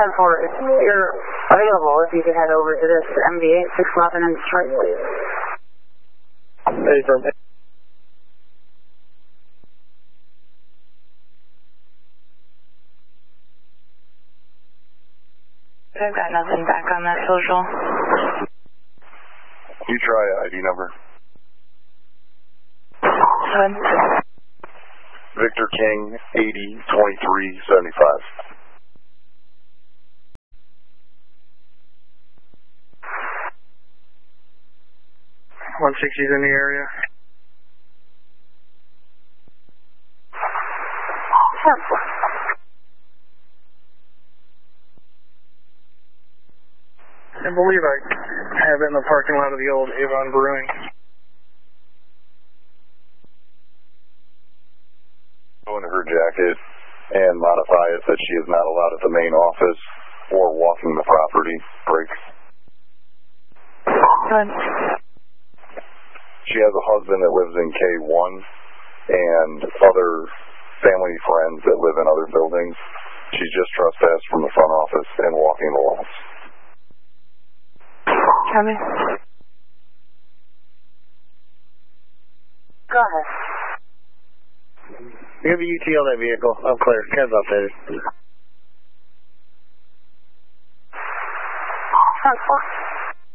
10-4, if you're available, if you could head over to this MV8 611 in Detroit, please. Hey, from I've got nothing back on that social. You try ID number. Victor King, 802375. 160's in the area. I believe I have it in the parking lot of the old Avon Brewing. Go into her jacket and modify it that she is not allowed at the main office or walking the property. Breaks. She has a husband that lives in K1 and other family friends that live in other buildings. She's just trespassed from the front office and walking the walls. Coming. Go ahead. You're going to be UTL that vehicle. I'm clear. Ken's updated. 10-4.